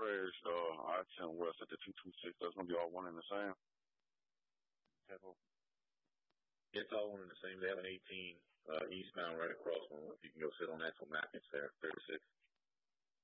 Crash, I-10 West at the 226. That's gonna be all one and the same. It's all one and the same. They have an 18 eastbound right across from. You can go sit on that till Mackins there, 36.